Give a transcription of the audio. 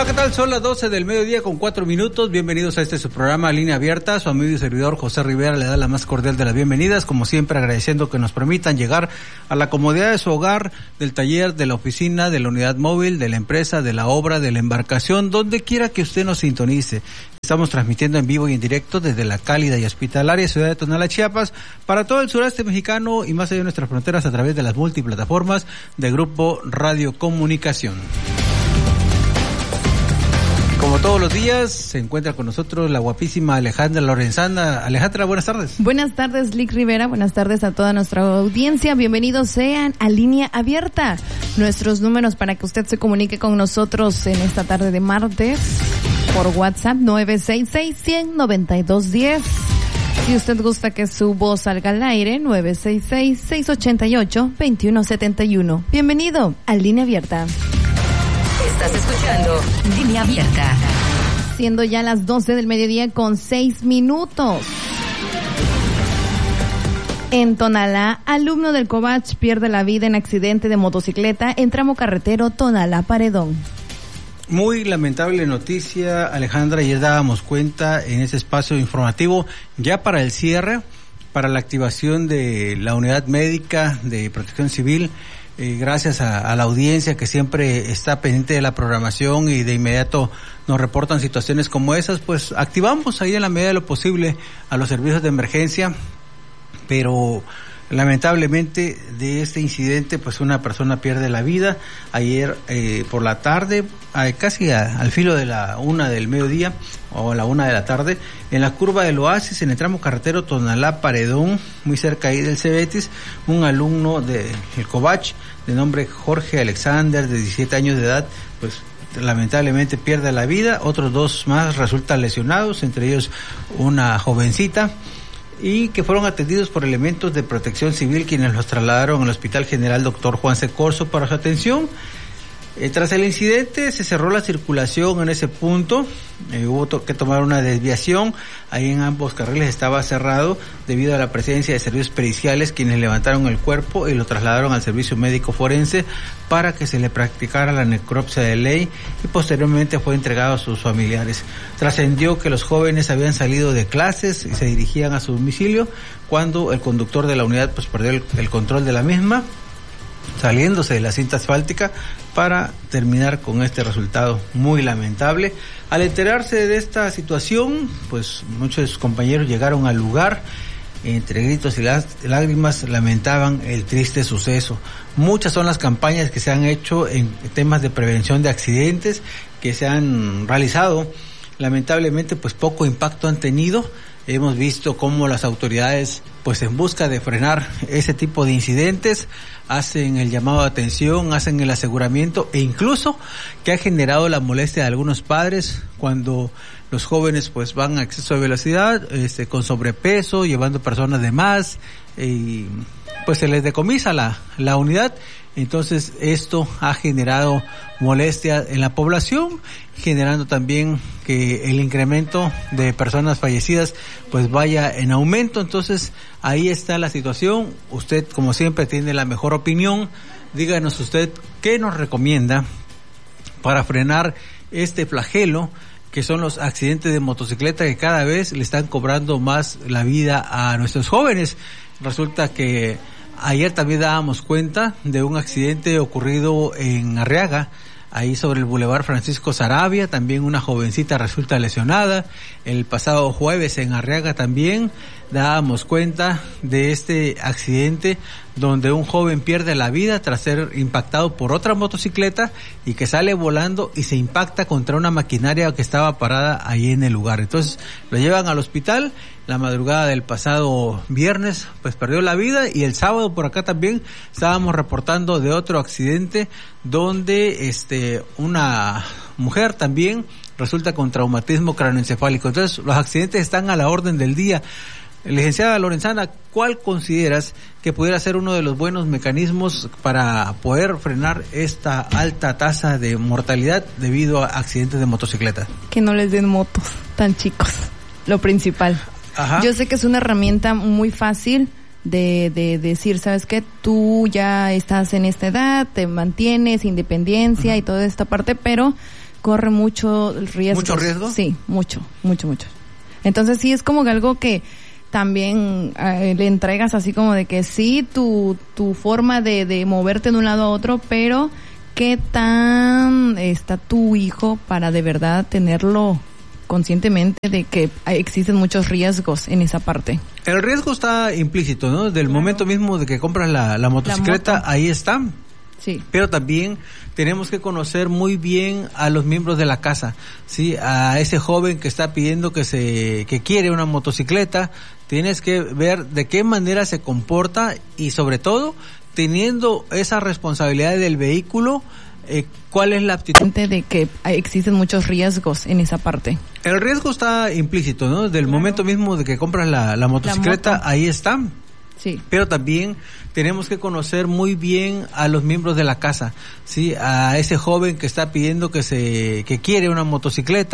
Hola, ¿qué tal? Son las 12 del mediodía con 4 minutos. Bienvenidos a este su programa Línea Abierta. Su amigo y servidor José Rivera le da la más cordial de las bienvenidas, como siempre agradeciendo que nos permitan llegar a la comodidad de su hogar, del taller, de la oficina, de la unidad móvil, de la empresa, de la obra, de la embarcación, donde quiera que usted nos sintonice. Estamos transmitiendo en vivo y en directo desde la cálida y hospitalaria ciudad de Tonalá, Chiapas, para todo el sureste mexicano y más allá de nuestras fronteras a través de las multiplataformas de Grupo Radio Comunicación. Como todos los días, se encuentra con nosotros la guapísima Alejandra Lorenzana. Alejandra, buenas tardes. Buenas tardes, Lick Rivera. Buenas tardes a toda nuestra audiencia. Bienvenidos sean a Línea Abierta. Nuestros números para que usted se comunique con nosotros en esta tarde de martes por WhatsApp 966-100-9210. Si usted gusta que su voz salga al aire, 966-688-2171. Bienvenido a Línea Abierta. Estás escuchando Línea Abierta. Siendo ya las 12 del mediodía con 6 minutos. En Tonalá, alumno del Covach pierde la vida en accidente de motocicleta en tramo carretero Tonalá-Paredón. Muy lamentable noticia, Alejandra. Ayer dábamos cuenta en ese espacio informativo, ya para el cierre, para la activación de la unidad médica de protección civil. Gracias a la audiencia que siempre está pendiente de la programación y de inmediato nos reportan situaciones como esas, pues activamos ahí en la medida de lo posible a los servicios de emergencia, pero lamentablemente de este incidente pues una persona pierde la vida ayer por la tarde, casi al filo de la 1 del mediodía o a la 1 de la tarde, en la curva del Oasis, en el tramo carretero Tonalá-Paredón, muy cerca ahí del Cebetis, un alumno del Covach de nombre Jorge Alexander, de 17 años de edad, pues lamentablemente pierde la vida. Otros dos más resultan lesionados, entre ellos una jovencita, y que fueron atendidos por elementos de protección civil, quienes los trasladaron al Hospital General Dr. Juan C. Corzo para su atención. Tras el incidente se cerró la circulación en ese punto, hubo que tomar una desviación, ahí en ambos carriles estaba cerrado debido a la presencia de servicios periciales, quienes levantaron el cuerpo y lo trasladaron al servicio médico forense para que se le practicara la necropsia de ley y posteriormente fue entregado a sus familiares. Trascendió que los jóvenes habían salido de clases y se dirigían a su domicilio cuando el conductor de la unidad pues perdió el control de la misma, saliéndose de la cinta asfáltica para terminar con este resultado muy lamentable. Al enterarse de esta situación, pues muchos de sus compañeros llegaron al lugar, entre gritos y lágrimas lamentaban el triste suceso. Muchas son las campañas que se han hecho en temas de prevención de accidentes que se han realizado. Lamentablemente, pues poco impacto han tenido. Hemos visto cómo las autoridades, pues en busca de frenar ese tipo de incidentes, hacen el llamado de atención, hacen el aseguramiento e incluso que ha generado la molestia de algunos padres cuando los jóvenes pues van a exceso de velocidad, con sobrepeso, llevando personas de más, y pues se les decomisa la unidad. Entonces esto ha generado molestia en la población, generando también que el incremento de personas fallecidas pues vaya en aumento. Entonces ahí está la situación. Usted, como siempre, tiene la mejor opinión. Díganos usted qué nos recomienda para frenar este flagelo que son los accidentes de motocicleta, que cada vez le están cobrando más la vida a nuestros jóvenes. Resulta que ayer también dábamos cuenta de un accidente ocurrido en Arriaga, ahí sobre el Boulevard Francisco Saravia, también una jovencita resulta lesionada. El pasado jueves en Arriaga también dábamos cuenta de este accidente donde un joven pierde la vida tras ser impactado por otra motocicleta y que sale volando y se impacta contra una maquinaria que estaba parada ahí en el lugar. Entonces lo llevan al hospital. La madrugada del pasado viernes pues perdió la vida, y el sábado por acá también estábamos reportando de otro accidente donde una mujer también resulta con traumatismo cráneoencefálico. Entonces los accidentes están a la orden del día. Licenciada Lorenzana, ¿cuál consideras que pudiera ser uno de los buenos mecanismos para poder frenar esta alta tasa de mortalidad debido a accidentes de motocicleta? Que no les den motos tan chicos, lo principal. Ajá. Yo sé que es una herramienta muy fácil de decir, ¿sabes qué? Tú ya estás en esta edad, te mantienes, independencia y toda esta parte, pero corre mucho riesgo. ¿Mucho riesgo? Sí, mucho. Entonces sí es como que algo que también le entregas así como de que sí, tu forma de moverte de un lado a otro, pero ¿qué tan está tu hijo para de verdad tenerlo conscientemente de que existen muchos riesgos en esa parte? El riesgo está implícito, ¿no? Del momento mismo de que compras la motocicleta, ahí está. Sí. Pero también tenemos que conocer muy bien a los miembros de la casa, ¿sí? A ese joven que está pidiendo que quiere una motocicleta, tienes que ver de qué manera se comporta y sobre todo teniendo esa responsabilidad del vehículo, ¿cuál es la aptitud? De que existen muchos riesgos en esa parte. El riesgo está implícito, ¿no? Del momento mismo de que compras la motocicleta, ahí está. Sí. Pero también tenemos que conocer muy bien a los miembros de la casa, ¿sí? A ese joven que está pidiendo que quiere una motocicleta.